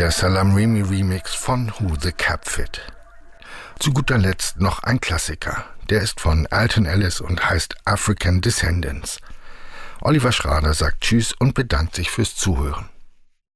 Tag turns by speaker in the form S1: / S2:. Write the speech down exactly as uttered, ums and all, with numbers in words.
S1: der Salaam Remi Remix von Who the Cap Fit. Zu guter Letzt noch ein Klassiker. Der ist von Alton Ellis und heißt African Descendants. Oliver Schrader sagt Tschüss und bedankt sich fürs Zuhören.